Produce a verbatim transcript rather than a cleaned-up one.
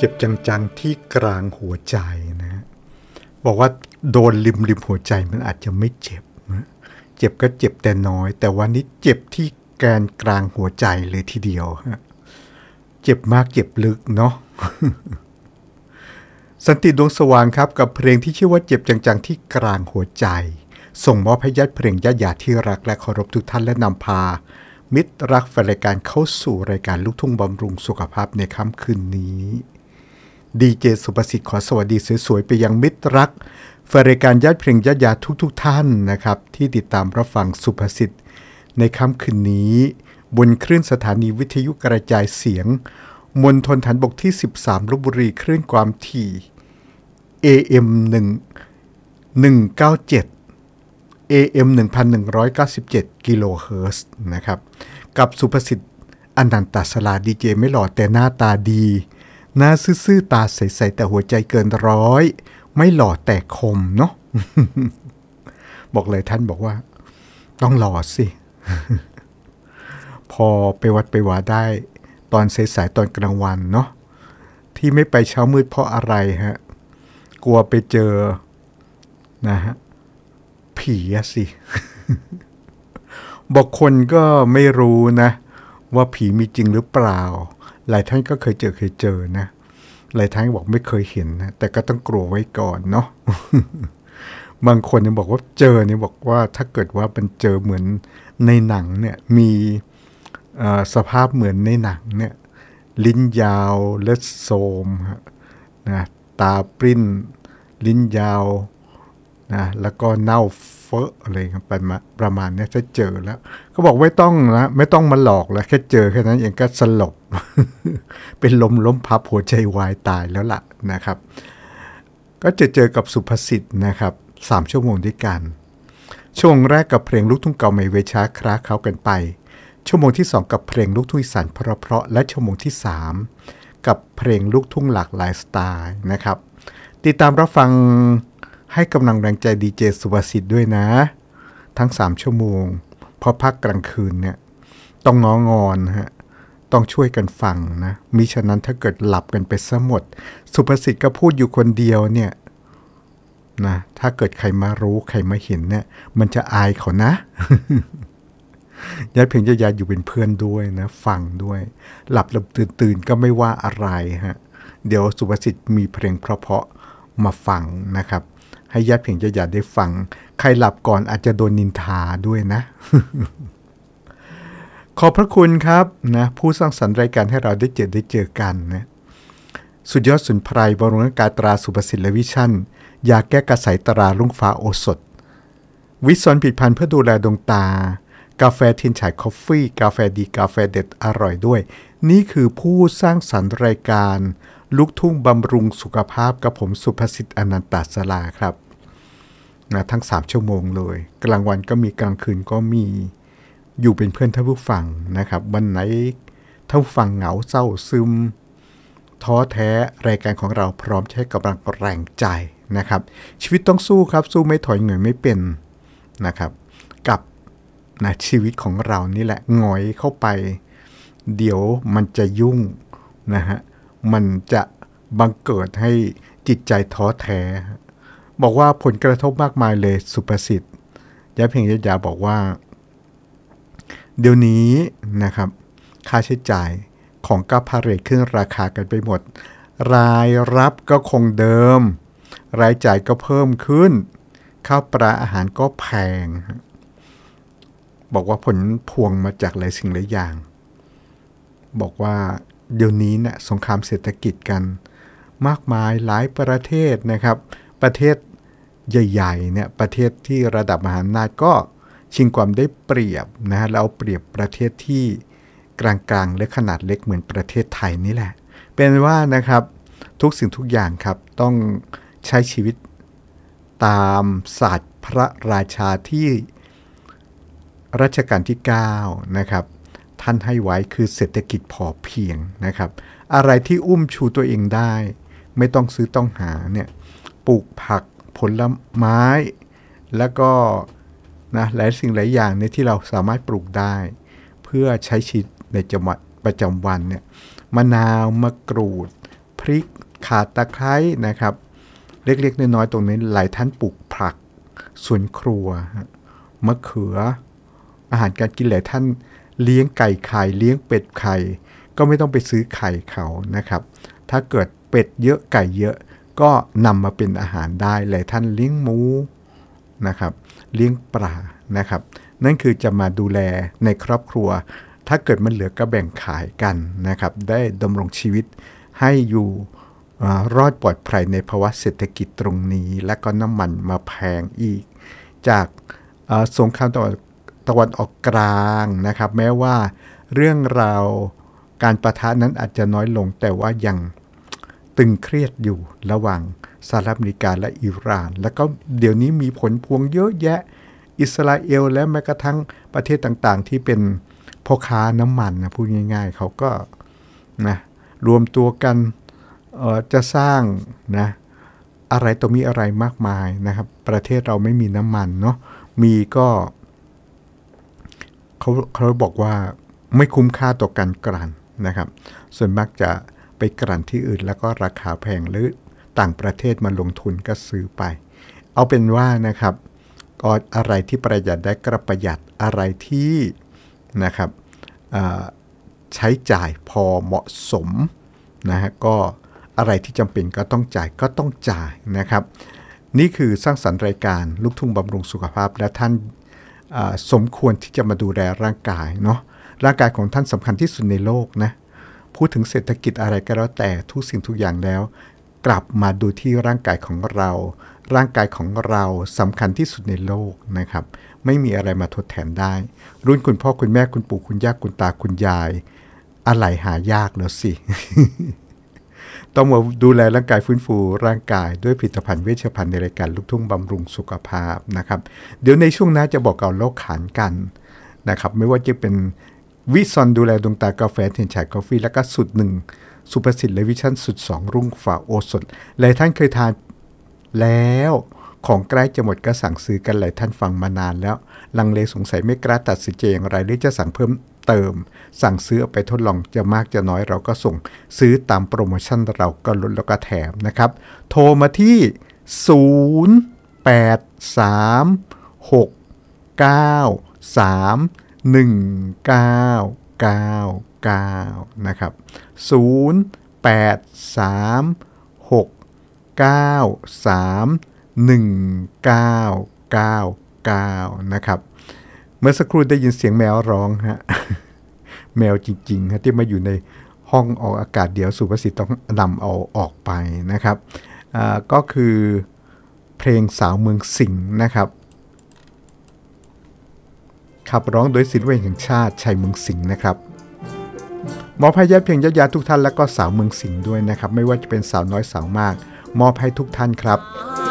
จ็บจังๆที่กลางหัวใจนะบอกว่าโดนริมริมหัวใจมันอาจจะไม่เจ็บนะเจ็บก็เจ็บแต่น้อยแต่วันนี้เจ็บที่แกนกลางหัวใจเลยทีเดียวฮะเจ็บมากเจ็บลึกเนาะ สันติดวงสว่างครับกับเพลงที่ชื่อว่าเจ็บจังๆที่กลางหัวใจส่งมอบให้ญาติเพลงญาติญาติที่รักและเคารพทุกท่านและนำพามิตรรักแฟนรายการเข้าสู่รายการลูกทุ่งบำรุงสุขภาพในค่ำคืนนี้ดีเจสุประสิทธิ์ขอสวัสดีสวยๆไปยังมิตรรักแฟนรายการญาติเพลงญาติญาติทุกๆท่านนะครับที่ติดตามรับฟังสุประสิทธิ์ในค่ำคืนนี้บนคลื่นสถานีวิทยุกระจายเสียงมณฑลฐานบกที่สิบสามลพบุรีคลื่นความถี่ เอ เอ็ม หนึ่ง หนึ่งเก้าเจ็ด เอ เอ็ม หนึ่งพันหนึ่งร้อยเก้าสิบเจ็ด กิโลเฮิรตซ์นะครับกับสุประสิทธิ์อนันตศราดีเจไม่หล่อแต่หน้าตาดีหน้าซื่อๆตาใสๆแต่หัวใจเกินร้อยไม่หล่อแต่คมเนาะ บอกเลยท่านบอกว่าต้องหล่อสิ พอไปวัดไปวาได้ตอนสายๆตอนกลางวันเนาะที่ไม่ไปเช้ามืดเพราะอะไรฮะกลัวไปเจอนะฮะผีอะสิ บอกคนก็ไม่รู้นะว่าผีมีจริงหรือเปล่าหลายท่านก็เคยเจอเคยเจอนะหลายท่านบอกไม่เคยเห็นนะแต่ก็ต้องกลัวไว้ก่อนเนาะ บางคนเนี่ยบอกว่าเจอเนี่ยบอกว่าถ้าเกิดว่ามันเจอเหมือนในหนังเนี่ยมีสภาพเหมือนในหนังเนี่ยลิ้นยาวเล็ดโซมนะตาปริ้นลิ้นยาวนะแล้วก็เน่าเฟอะอะไรครับประมาณนี้ถ้าเจอแล้วก็บอกไม่ต้องนะไม่ต้องมาหลอกแล้วแค่เจอแค่นั้นเองก็สลบ เป็นลมล้มพับหัวใจวายตายแล้วล่ะนะครับก็จะเจอกับสุภสิทธิ์นะครับสามชั่วโมงด้วยกันช่วงแรกกับเพลงลูกทุ่งเก่าไม่เวช้าคล้าเขากันไปชั่วโมงที่สองกับเพลงลูกทุ่งอีสานเพราะๆและชั่วโมงที่สามกับเพลงลูกทุ่งหลากหลายสไตล์นะครับติดตามรับฟังให้กำลังแรงใจดีเจสุภสิทธิ์ด้วยนะทั้งสามชั่วโมงเพราะพักกลางคืนเนี่ยต้องงองอนฮะต้องช่วยกันฟังนะมิฉะนั้นถ้าเกิดหลับกันไปซะหมดสุภสิทธิ์ก็พูดอยู่คนเดียวเนี่ยนะถ้าเกิดใครมารู้ใครมาเห็นเนี่ยมันจะอายเขานะ ญาติเพียงญาติอยู่เป็นเพื่อนด้วยนะฟังด้วยหลับหลับตื่นตื่นก็ไม่ว่าอะไรฮะเดี๋ยวสุภสิทธิ์มีเพลงเพราะๆมาฟังนะครับให้ญาติเพียงญาติได้ฟังใครหลับก่อนอาจจะโดนนินทาด้วยนะ ขอบพระคุณครับนะผู้สร้างสรรค์รายการให้เราได้เจอได้เจอกันนะสุดยอดสุนไพรบำรุงร่างกายตราสุภสิทธิ์และวิชั่นยาแก้กระสายตราลุ่งฟ้าโอสถวิสอนผลิตภัณฑ์เพื่อดูแลดวงตากาแฟทินฉายคอฟฟี่กาแฟดีกาแฟเด็ดอร่อยด้วยนี่คือผู้สร้างสรรค์รายการลูกทุ่งบำรุงสุขภาพกับผมสุภสิทธิ์อนันตศราครับนะทั้งสามชั่วโมงเลยกลางวันก็มีกลางคืนก็มีอยู่เป็นเพื่อนท่านผู้ฟังนะครับวันไหนท่านผู้ฟังเหงาเศร้าซึมท้อแท้รายการของเราพร้อมใช้กำลังแรงใจนะครับชีวิตต้องสู้ครับสู้ไม่ถอยเหนื่อยไม่เป็นนะครับกับนะชีวิตของเรานี่แหละหงอยเข้าไปเดี๋ยวมันจะยุ่งนะฮะมันจะบังเกิดให้จิตใจท้อแท้บอกว่าผลกระทบมากมายเลยสุประสิทธิ์ยาเพียงยาบอกว่าเดี๋ยวนี้นะครับค่าใช้จ่ายของก้าพาเรทขึ้นราคากันไปหมดรายรับก็คงเดิมรายจ่ายก็เพิ่มขึ้นข้าวปลาอาหารก็แพงบอกว่าผลพวงมาจากหลายสิ่งหลายอย่างบอกว่าเดี๋ยวนี้เนี่ยสงครามเศรษฐกิจกันมากมายหลายประเทศนะครับประเทศใหญ่ๆเนี่ยประเทศที่ระดับมหาอำนาจก็ชิงความได้เปรียบนะแล้วเปรียบประเทศที่กลางๆและขนาดเล็กเหมือนประเทศไทยนี่แหละเป็นว่านะครับทุกสิ่งทุกอย่างครับต้องใช้ชีวิตตามศาสตร์พระราชาที่รัชกาลที่เก้านะครับท่านให้ไว้คือเศรษฐกิจพอเพียงนะครับอะไรที่อุ้มชูตัวเองได้ไม่ต้องซื้อต้องหาเนี่ยปลูกผักผลไม้แล้วก็นะหลายสิ่งหลายอย่างเนี่ยที่เราสามารถปลูกได้เพื่อใช้ชีวิตในจังหวัดประจำวันเนี่ยมะนาวมะกรูดพพริกข่าตะไคร้นะครับเล็กๆน้อยๆตรงนี้หลายท่านปลูกผักสวนครัวมะเขืออาหารการกินหลายท่านเลี้ยงไก่ไข่เลี้ยงเป็ดไข่ก็ไม่ต้องไปซื้อไข่เขานะครับถ้าเกิดเป็ดเยอะไก่เยอะก็นำมาเป็นอาหารได้หลายท่านเลี้ยงหมูนะครับเลี้ยงปลานะครับนั่นคือจะมาดูแลในครอบครัวถ้าเกิดมันเหลือก็แบ่งขายกันนะครับได้ดำรงชีวิตให้อยู่รอดปลอดภัยในภาวะเศรษฐกิจตรงนี้และก็น้ำมันมาแพงอีกจากสงครามตะวันตะวันออกกลางนะครับแม้ว่าเรื่องราวการปะทะนั้นอาจจะน้อยลงแต่ว่ายังตึงเครียดอยู่ระหว่างสหรัฐอเมริกาและอิหร่านแล้วก็เดี๋ยวนี้มีผลพวงเยอะแยะอิสราเอลและแม้กระทั่งประเทศต่างๆที่เป็นพ่อค้าน้ำมันนะพูดง่ายๆเขาก็นะรวมตัวกันจะสร้างนะอะไรตัวมีอะไรมากมายนะครับประเทศเราไม่มีน้ำมันเนาะมีก็เขาเขาบอกว่าไม่คุ้มค่าต่อการกลั่นนะครับส่วนมากจะไปกลั่นที่อื่นแล้วก็ราคาแพงหรือต่างประเทศมาลงทุนก็ซื้อไปเอาเป็นว่านะครับก็อะไรที่ประหยัดได้ก็ประหยัดอะไรที่นะครับใช้จ่ายพอเหมาะสมนะฮะก็อะไรที่จำเป็นก็ต้องจ่ายก็ต้องจ่ายนะครับนี่คือสร้างสรรค์รายการลูกทุ่งบำรุงสุขภาพและท่านสมควรที่จะมาดูแลร่างกายเนาะร่างกายของท่านสำคัญที่สุดในโลกนะพูดถึงเศรษฐกิจอะไรก็แล้วแต่ทุกสิ่งทุกอย่างแล้วกลับมาดูที่ร่างกายของเราร่างกายของเราสำคัญที่สุดในโลกนะครับไม่มีอะไรมาทดแทนได้รุ่นคุณพ่อคุณแม่คุณปู่คุณย่าคุณตาคุณยายอะไรหายากแล้วสิ ต้องมาดูแลร่างกายฟื้นฟูร่างกายด้วยผลิตภัณฑ์เวชภัณฑ์ในรายการลูกทุ่งบำรุงสุขภาพนะครับเดี๋ยวในช่วงหน้าจะบอกเอาโรคขานกันนะครับไม่ว่าจะเป็นวิซอนดูแลดวงตากาแฟเทียนฉายกาแฟและก็สุดหนึ่งสุภสิทธิ์และวิชั่นสุดสองรุ่งฝ่าโอสถหลายท่านเคยทานแล้วของใกล้จะหมดก็สั่งซื้อกันหลายท่านฟังมานานแล้วลังเลสงสัยไม่กล้าตัดสินใจอย่างไรหรือจะสั่งเพิ่มเติมสั่งซื้อเอาไปทดลองจะมากจะน้อยเราก็ส่งซื้อตามโปรโมชั่นเราก็ลดแล้วก็แถมนะครับโทรมาที่ศูนย์ แปด สาม หก เก้า สาม หนึ่ง เก้า เก้า เก้านะครับศูนย์ แปด สาม หก เก้า สาม หนึ่ง เก้า เก้า เก้านะครับเมื่อสักครู่ได้ยินเสียงแมวร้องฮะ แมวจริงๆฮะที่มาอยู่ในห้องออกอากาศเดี๋ยวสุภสิทธิ์ต้องนำเอาออกไปนะครับก็คือเพลงสาวเมืองสิงห์นะครับขับร้องโดยศิลปินแห่งชาติชัยเมืองสิงห์นะครับมอบให้ญาติเพียงญาติญาติทุกท่านและก็สาวเมืองสิงห์ด้วยนะครับไม่ว่าจะเป็นสาวน้อยสาวมากมอบให้ทุกท่านครับ